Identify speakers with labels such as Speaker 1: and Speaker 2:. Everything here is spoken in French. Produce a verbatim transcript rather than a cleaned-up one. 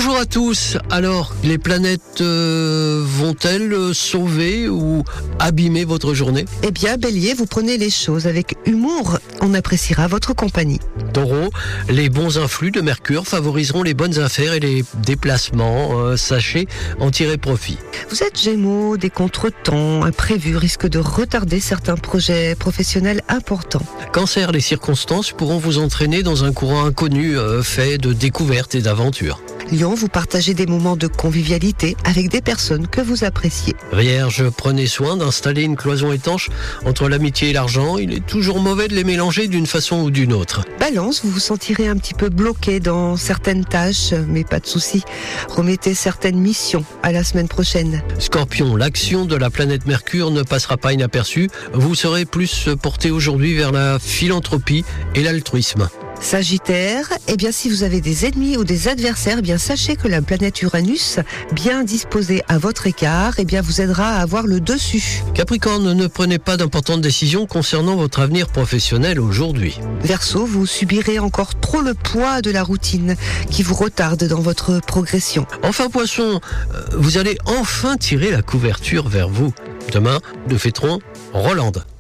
Speaker 1: Bonjour à tous. Alors, les planètes euh, vont-elles sauver ou abîmer votre journée ?
Speaker 2: Eh bien, Bélier, vous prenez les choses avec humour. On appréciera votre compagnie.
Speaker 1: Taureau, les bons influx de Mercure favoriseront les bonnes affaires et les déplacements. Euh, sachez en tirer profit.
Speaker 2: Vous êtes Gémeaux, des contretemps imprévus risquent de retarder certains projets professionnels importants.
Speaker 1: Cancer, les circonstances pourront vous entraîner dans un courant inconnu euh, fait de découvertes et d'aventures.
Speaker 2: Lion, vous partagez des moments de convivialité avec des personnes que vous appréciez.
Speaker 1: Vierge, prenez soin d'installer une cloison étanche entre l'amitié et l'argent. Il est toujours mauvais de les mélanger d'une façon ou d'une autre.
Speaker 2: Balance, vous vous sentirez un petit peu bloqué dans certaines tâches, mais pas de souci. Remettez certaines missions à la semaine prochaine.
Speaker 1: Scorpion, l'action de la planète Mercure ne passera pas inaperçue. Vous serez plus porté aujourd'hui vers la philanthropie et l'altruisme.
Speaker 2: Sagittaire, eh bien si vous avez des ennemis ou des adversaires, eh bien sachez que la planète Uranus, bien disposée à votre écart, eh bien vous aidera à avoir le dessus.
Speaker 1: Capricorne, ne prenez pas d'importantes décisions concernant votre avenir professionnel aujourd'hui.
Speaker 2: Verseau, vous subirez encore trop le poids de la routine qui vous retarde dans votre progression.
Speaker 1: Enfin Poisson, vous allez enfin tirer la couverture vers vous. Demain, nous fêterons Rolande.